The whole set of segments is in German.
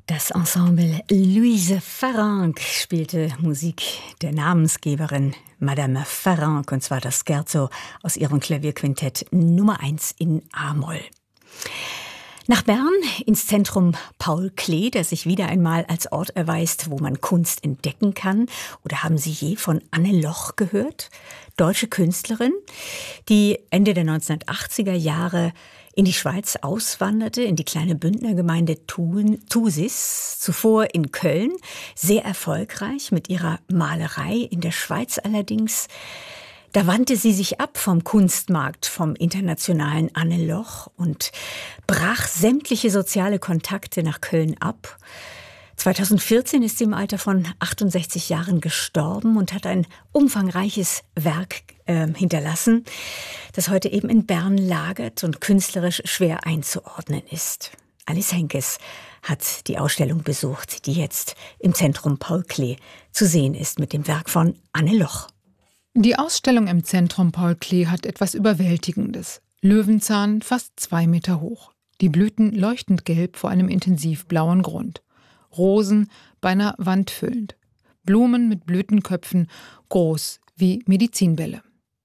Das Ensemble Louise Farrenc spielte Musik der Namensgeberin Madame Farrenc, und zwar das Scherzo aus ihrem Klavierquintett Nummer 1 in A-Moll. Nach Bern ins Zentrum Paul Klee, das sich wieder einmal als Ort erweist, wo man Kunst entdecken kann. Oder haben Sie je von Anne Loch gehört? Deutsche Künstlerin, die Ende der 1980er Jahre in die Schweiz auswanderte, in die kleine Bündnergemeinde Thusis, zuvor in Köln, sehr erfolgreich mit ihrer Malerei. In der Schweiz allerdings, da wandte sie sich ab vom Kunstmarkt, vom internationalen Anne Loch und brach sämtliche soziale Kontakte nach Köln ab. 2014 ist sie im Alter von 68 Jahren gestorben und hat ein umfangreiches Werk hinterlassen, das heute eben in Bern lagert und künstlerisch schwer einzuordnen ist. Alice Henkes hat die Ausstellung besucht, die jetzt im Zentrum Paul Klee zu sehen ist mit dem Werk von Anne Loch. Die Ausstellung im Zentrum Paul Klee hat etwas Überwältigendes. Löwenzahn, fast 2 Meter hoch. Die Blüten leuchtend gelb vor einem intensiv blauen Grund. Rosen, beinahe wandfüllend. Blumen mit Blütenköpfen, groß wie Medizinbälle.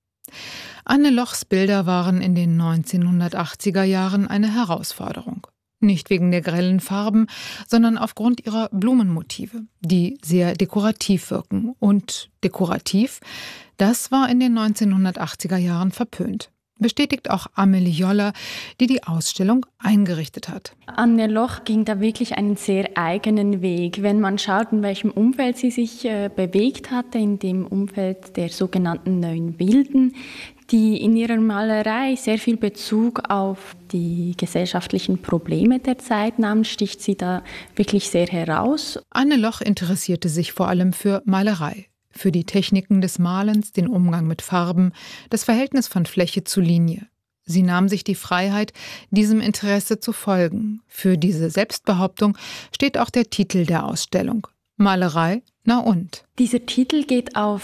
Anne Lochs Bilder waren in den 1980er Jahren eine Herausforderung. Nicht wegen der grellen Farben, sondern aufgrund ihrer Blumenmotive, die sehr dekorativ wirken. Und dekorativ, das war in den 1980er Jahren verpönt. Bestätigt auch Amelie Joller, die die Ausstellung eingerichtet hat. Anne Loch ging da wirklich einen sehr eigenen Weg. Wenn man schaut, in welchem Umfeld sie sich bewegt hatte, in dem Umfeld der sogenannten Neuen Wilden, die in ihrer Malerei sehr viel Bezug auf die gesellschaftlichen Probleme der Zeit nahmen, sticht sie da wirklich sehr heraus. Anne Loch interessierte sich vor allem für Malerei. Für die Techniken des Malens, den Umgang mit Farben, das Verhältnis von Fläche zu Linie. Sie nahm sich die Freiheit, diesem Interesse zu folgen. Für diese Selbstbehauptung steht auch der Titel der Ausstellung. Malerei, na und? Dieser Titel geht auf